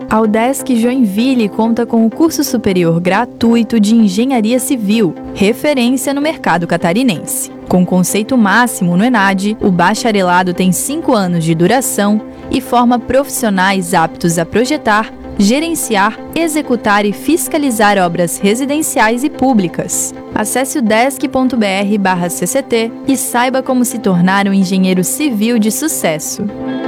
A UDESC Joinville conta com o curso superior gratuito de Engenharia Civil, referência no mercado catarinense. Com conceito máximo no ENAD, o bacharelado tem 5 anos de duração e forma profissionais aptos a projetar, gerenciar, executar e fiscalizar obras residenciais e públicas. Acesse udesc.br/cct e saiba como se tornar um engenheiro civil de sucesso.